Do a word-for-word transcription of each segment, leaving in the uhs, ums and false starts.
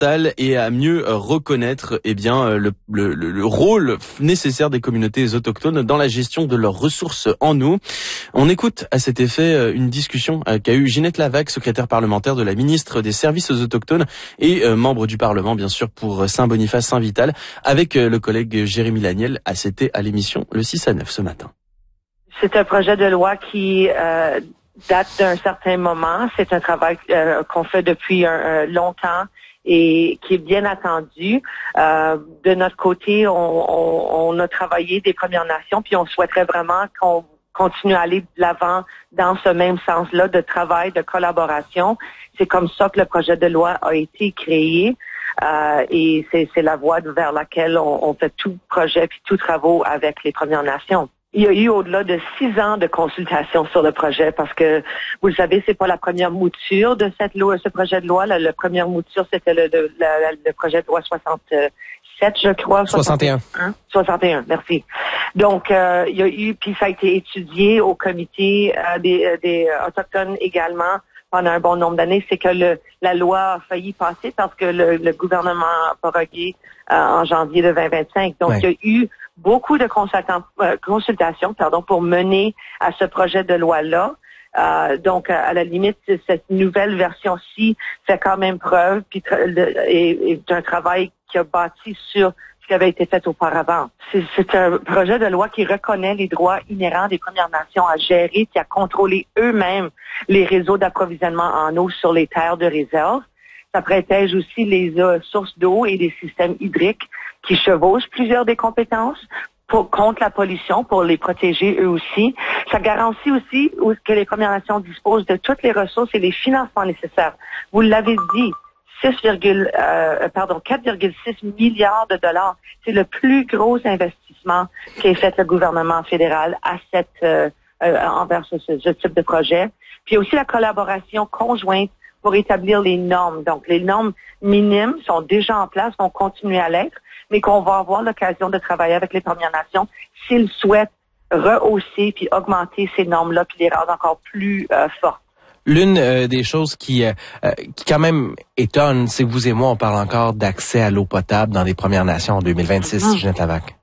et à mieux reconnaître eh bien le, le, le rôle nécessaire des communautés autochtones dans la gestion de leurs ressources en eau. On écoute à cet effet une discussion qu'a eue Ginette Lavaque, secrétaire parlementaire de la ministre des Services autochtones et membre du Parlement bien sûr pour Saint-Boniface-Saint-Vital, avec le collègue Jérémy Laniel. À c'était à l'émission le six à neuf ce matin. C'est un projet de loi qui euh, date d'un certain moment. C'est un travail euh, qu'on fait depuis un, un longtemps et qui est bien attendu. Euh, de notre côté, on, on, on a travaillé des Premières Nations, puis on souhaiterait vraiment qu'on continue à aller de l'avant dans ce même sens-là de travail, de collaboration. C'est comme ça que le projet de loi a été créé. Euh, et c'est, c'est la voie vers laquelle on, on fait tout projet puis tout travaux avec les Premières Nations. Il y a eu au-delà de six ans de consultation sur le projet parce que, vous le savez, c'est pas la première mouture de cette loi, ce projet de loi. La, la première mouture, c'était le, le, le, le projet de loi soixante-sept, je crois. soixante et un. soixante et un, merci. Donc, euh, il y a eu, puis ça a été étudié au comité euh, des, des Autochtones également pendant un bon nombre d'années. C'est que le, la loi a failli passer parce que le, le gouvernement a prorogué euh, en janvier de vingt vingt-cinq. Donc, ouais. Il y a eu beaucoup de euh, consultations pardon, pour mener à ce projet de loi-là. Euh, donc, à la limite, cette nouvelle version-ci fait quand même preuve puis et, et d'un travail qui a bâti sur ce qui avait été fait auparavant. C'est, c'est un projet de loi qui reconnaît les droits inhérents des Premières Nations à gérer et à contrôler eux-mêmes les réseaux d'approvisionnement en eau sur les terres de réserve. Ça protège aussi les euh, sources d'eau et les systèmes hydriques qui chevauchent plusieurs des compétences pour, contre la pollution, pour les protéger eux aussi. Ça garantit aussi que les Premières Nations disposent de toutes les ressources et les financements nécessaires. Vous l'avez dit, six, euh, pardon, quatre virgule six milliards de dollars. C'est le plus gros investissement qu'ait fait le gouvernement fédéral à cette, euh, euh, envers ce, ce, ce type de projet. Puis aussi la collaboration conjointe pour établir les normes. Donc, les normes minimes sont déjà en place, vont continuer à l'être, mais qu'on va avoir l'occasion de travailler avec les Premières Nations s'ils souhaitent rehausser puis augmenter ces normes-là puis les rendre encore plus euh, fortes. L'une euh, des choses qui, euh, qui quand même étonne, c'est que vous et moi, on parle encore d'accès à l'eau potable dans les Premières Nations en deux mille vingt-six, mmh. Ginette Lavaque.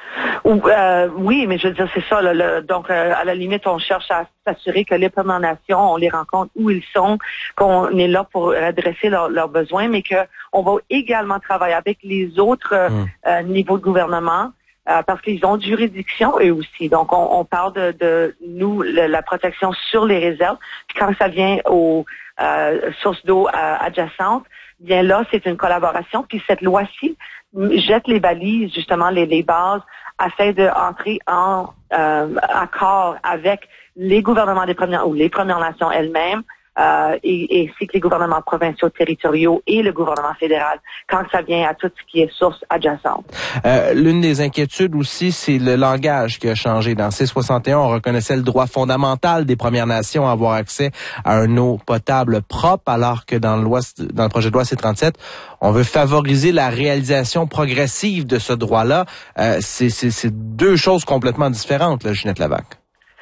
Euh, oui, mais je veux dire, c'est ça. Là, le, donc, euh, à la limite, on cherche à s'assurer que les Premières Nations, on les rencontre où ils sont, qu'on est là pour adresser leurs leurs besoins, mais que on va également travailler avec les autres mmh. euh, niveaux de gouvernement, euh, parce qu'ils ont juridiction eux aussi. Donc, on, on parle de, de nous, le, la protection sur les réserves. Puis quand ça vient aux euh, sources d'eau euh, adjacentes, bien là, c'est une collaboration. Puis cette loi-ci jette les balises, justement, les, les bases, afin d'entrer en euh, accord avec les gouvernements des Premières ou les Premières Nations elles-mêmes euh, et, et ainsi que les gouvernements provinciaux, territoriaux et le gouvernement fédéral quand ça vient à tout ce qui est source adjacente. Euh, l'une des inquiétudes aussi, c'est le langage qui a changé. Dans C soixante et un, on reconnaissait le droit fondamental des Premières Nations à avoir accès à une eau potable propre, alors que dans le, loi, dans le projet de loi C trente-sept, on veut favoriser la réalisation progressive de ce droit-là. Euh, c'est, c'est, c'est deux choses complètement différentes, là, Ginette Lavaque.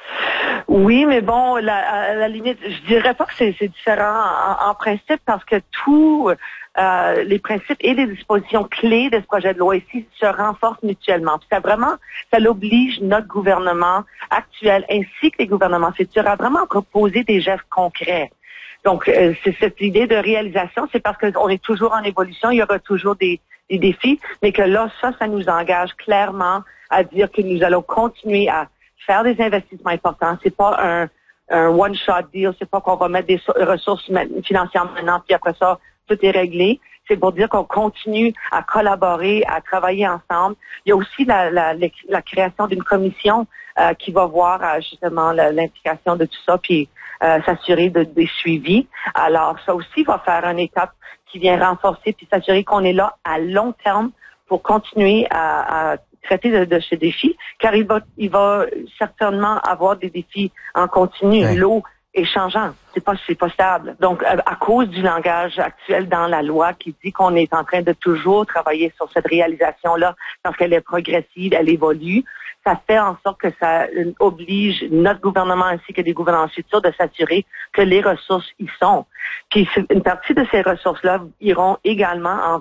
Oui, mais bon, la, à la limite, je dirais pas que c'est, c'est différent en, en principe parce que tous euh, les principes et les dispositions clés de ce projet de loi ici se renforcent mutuellement. Puis ça vraiment, ça l'oblige notre gouvernement actuel ainsi que les gouvernements futurs à vraiment proposer des gestes concrets. Donc, euh, c'est cette idée de réalisation, c'est parce qu'on est toujours en évolution, il y aura toujours des, des défis, mais que là, ça, ça nous engage clairement à dire que nous allons continuer à faire des investissements importants. C'est pas un, un one-shot deal, c'est pas qu'on va mettre des ressources financières maintenant, puis après ça, tout est réglé. C'est pour dire qu'on continue à collaborer, à travailler ensemble. Il y a aussi la, la, la création d'une commission euh, qui va voir euh, justement la, l'implication de tout ça, puis euh, s'assurer de, des suivis. Alors, ça aussi va faire une étape qui vient renforcer, puis s'assurer qu'on est là à long terme pour continuer à, à traiter de, de ces défis, car il va, il va certainement avoir des défis en continu. Ouais. L'eau est changeante, c'est pas, c'est pas stable. Donc, à, à cause du langage actuel dans la loi qui dit qu'on est en train de toujours travailler sur cette réalisation-là, parce qu'elle est progressive, elle évolue, ça fait en sorte que ça oblige notre gouvernement ainsi que les gouvernements futurs de s'assurer que les ressources y sont. Puis une partie de ces ressources-là iront également en